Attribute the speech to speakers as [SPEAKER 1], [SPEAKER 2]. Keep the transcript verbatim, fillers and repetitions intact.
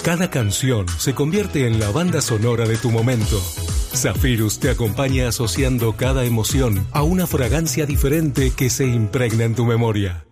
[SPEAKER 1] Cada canción se convierte en la banda sonora de tu momento. Zephyrus te acompaña asociando cada emoción a una fragancia diferente que se impregna en tu memoria.